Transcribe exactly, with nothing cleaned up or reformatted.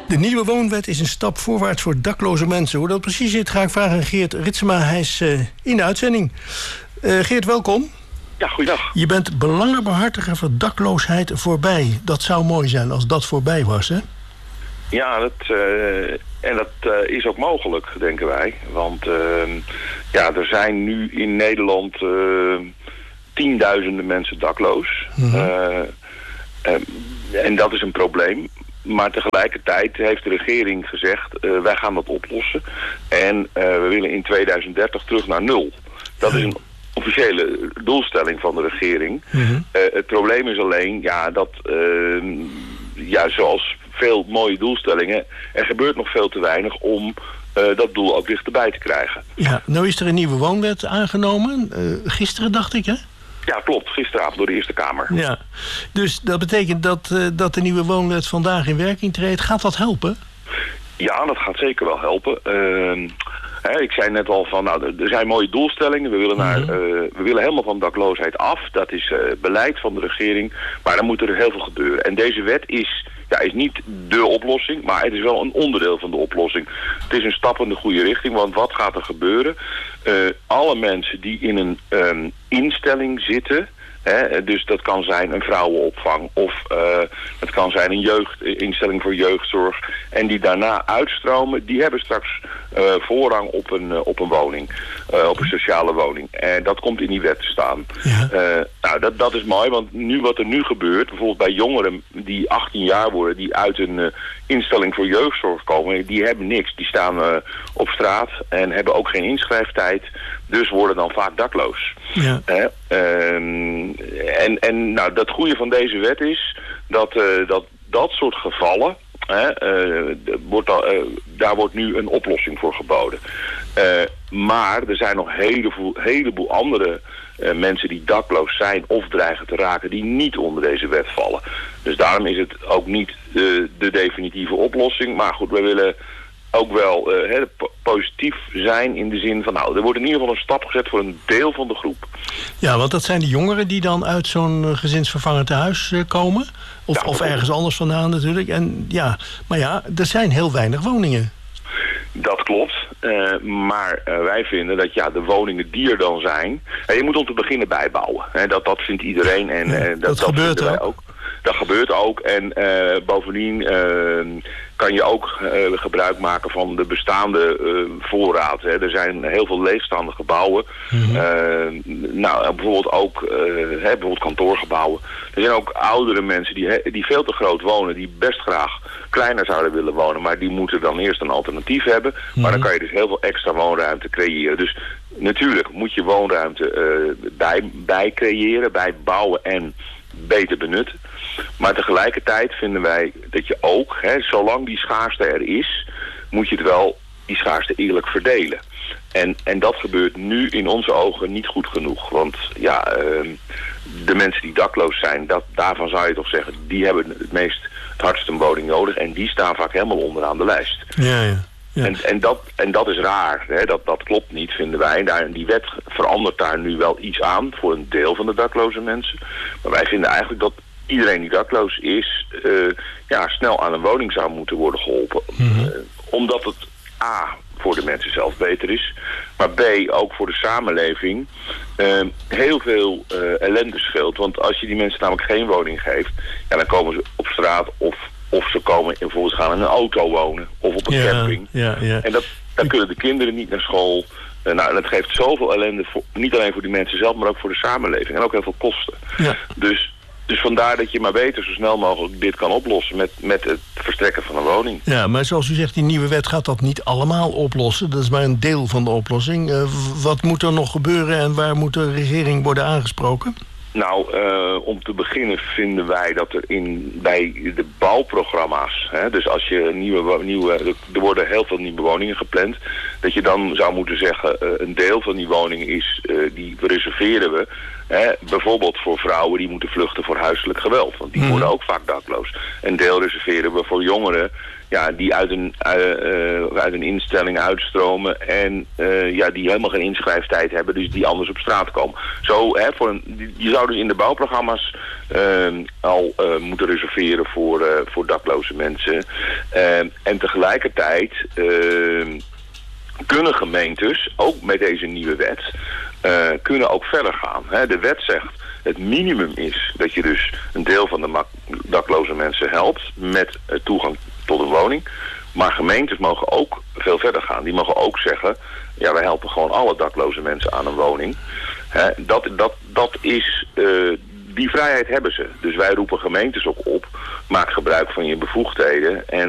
De nieuwe woonwet is een stap voorwaarts voor dakloze mensen. Hoe dat precies zit, ga ik vragen aan Geert Ritsema. Hij is uh, in de uitzending. Uh, Geert, welkom. Ja, goeiedag. Je bent belangenbehartiger voor dakloosheid voorbij. Dat zou mooi zijn als dat voorbij was, hè? Ja, dat, uh, en dat uh, is ook mogelijk, denken wij. Want uh, ja, er zijn nu in Nederland uh, tienduizenden mensen dakloos. Mm-hmm. Uh, uh, en dat is een probleem. Maar tegelijkertijd heeft de regering gezegd, uh, wij gaan dat oplossen. En uh, we willen in tweeduizend dertig terug naar nul. Dat is een officiële doelstelling van de regering. Mm-hmm. Uh, het probleem is alleen, ja, dat uh, ja, zoals veel mooie doelstellingen, er gebeurt nog veel te weinig om uh, dat doel ook dichterbij te krijgen. Ja, nou is er een nieuwe woonwet aangenomen. Uh, gisteren, dacht ik, hè? Ja, klopt. Gisteravond door de Eerste Kamer. Ja, dus dat betekent dat, uh, dat de nieuwe woonwet vandaag in werking treedt. Gaat dat helpen? Ja, dat gaat zeker wel helpen. Uh, hè, ik zei net al van, nou, er zijn mooie doelstellingen. We willen, naar, uh, we willen helemaal van dakloosheid af. Dat is uh, beleid van de regering. Maar dan moet er heel veel gebeuren. En deze wet is, ja, is niet dé oplossing, maar het is wel een onderdeel van de oplossing. Het is een stap in de goede richting, want wat gaat er gebeuren? Uh, alle mensen die in een um, instelling zitten, hè, dus dat kan zijn een vrouwenopvang of uh, het kan zijn een jeugd, instelling voor jeugdzorg, en die daarna uitstromen, die hebben straks uh, voorrang op een, uh, op een woning, uh, op een sociale woning. En dat komt in die wet te staan. Ja. Uh, nou, dat, dat is mooi, want nu wat er nu gebeurt, bijvoorbeeld bij jongeren die achttien jaar worden, die uit een uh, instelling voor jeugdzorg komen, die hebben niks. Die staan uh, op straat en hebben ook geen inschrijftijd, dus worden dan vaak dakloos. Ja. Uh, um, en en nou, dat goede van deze wet is dat uh, dat, dat soort gevallen, hè, uh, wordt al, uh, daar wordt nu een oplossing voor geboden. Uh, maar er zijn nog een heleboel, heleboel andere uh, mensen die dakloos zijn of dreigen te raken, die niet onder deze wet vallen. Dus daarom is het ook niet uh, de definitieve oplossing. Maar goed, we willen ook wel uh, he, positief zijn in de zin van, nou, er wordt in ieder geval een stap gezet voor een deel van de groep. Ja, want dat zijn de jongeren die dan uit zo'n gezinsvervanger tehuis uh, komen. Of, ja, of ergens anders vandaan natuurlijk. En ja, maar ja, er zijn heel weinig woningen. Dat klopt, uh, maar uh, wij vinden dat ja, de woningen die er dan zijn, uh, je moet om te beginnen bijbouwen. Hè, dat, dat vindt iedereen en uh, ja, dat, dat, dat gebeurt wij ook. ook. Dat gebeurt ook en uh, bovendien uh, kan je ook uh, gebruik maken van de bestaande uh, voorraad. Hè. Er zijn heel veel leegstaande gebouwen. Mm-hmm. Uh, nou, bijvoorbeeld ook uh, hè, bijvoorbeeld kantoorgebouwen. Er zijn ook oudere mensen die, die veel te groot wonen, die best graag kleiner zouden willen wonen, maar die moeten dan eerst een alternatief hebben. Mm-hmm. Maar dan kan je dus heel veel extra woonruimte creëren. Dus natuurlijk moet je woonruimte uh, bij, bij creëren, bij bouwen en beter benutten. Maar tegelijkertijd vinden wij dat je ook, hè, zolang die schaarste er is, moet je het wel, die schaarste eerlijk verdelen. En, en dat gebeurt nu in onze ogen niet goed genoeg. Want ja, uh, de mensen die dakloos zijn, dat, daarvan zou je toch zeggen, die hebben het meest, het hardst een woning nodig. En die staan vaak helemaal onderaan de lijst. Ja, ja. Ja. En, en, dat, en dat is raar. Hè? Dat, dat klopt niet, vinden wij. Daar, die wet verandert daar nu wel iets aan voor een deel van de dakloze mensen. Maar wij vinden eigenlijk dat iedereen die dakloos is, uh, ja, snel aan een woning zou moeten worden geholpen. Mm-hmm. Uh, omdat het A, voor de mensen zelf beter is, maar B, ook voor de samenleving uh, heel veel uh, ellende scheelt. Want als je die mensen namelijk geen woning geeft, ja, dan komen ze op straat of, of ze komen bijvoorbeeld gaan in een auto wonen of op een ja, camping. Ja, ja. En dat, dan kunnen de kinderen niet naar school. Uh, nou, en dat geeft zoveel ellende, voor, niet alleen voor die mensen zelf, maar ook voor de samenleving. En ook heel veel kosten. Ja. Dus Dus vandaar dat je maar beter zo snel mogelijk dit kan oplossen met, met het verstrekken van een woning. Ja, maar zoals u zegt, die nieuwe wet gaat dat niet allemaal oplossen. Dat is maar een deel van de oplossing. Uh, wat moet er nog gebeuren en waar moet de regering worden aangesproken? Nou, uh, om te beginnen vinden wij dat er in, bij de bouwprogramma's, hè, dus als je nieuwe, nieuwe, er worden heel veel nieuwe woningen gepland, dat je dan zou moeten zeggen, uh, een deel van die woning is, uh, die reserveren we. Hè, bijvoorbeeld voor vrouwen die moeten vluchten voor huiselijk geweld. Want die mm. worden ook vaak dakloos. Een deel reserveren we voor jongeren, ja, die uit een, uh, uh, uit een instelling uitstromen en uh, ja, die helemaal geen inschrijftijd hebben, dus die anders op straat komen. Zo, hè, voor een, je zou dus in de bouwprogramma's uh, al uh, moeten reserveren voor, uh, voor dakloze mensen. Uh, en tegelijkertijd uh, kunnen gemeentes, ook met deze nieuwe wet, uh, kunnen ook verder gaan. Hè. De wet zegt, het minimum is dat je dus een deel van de dakloze mensen helpt met uh, toegang tot een woning. Maar gemeentes mogen ook veel verder gaan. Die mogen ook zeggen, ja, wij helpen gewoon alle dakloze mensen aan een woning. Hè, dat, dat, dat is, uh, die vrijheid hebben ze. Dus wij roepen gemeentes ook op, maak gebruik van je bevoegdheden en